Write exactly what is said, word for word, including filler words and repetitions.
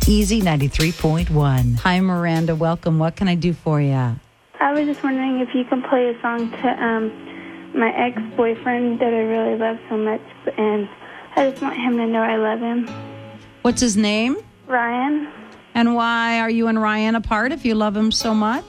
Easy ninety-three point one. Hi, Miranda. Welcome. What can I do for you? I was just wondering if you can play a song to um, my ex-boyfriend that I really love so much, and I just want him to know I love him. What's his name? Ryan. And why are you and Ryan apart if you love him so much?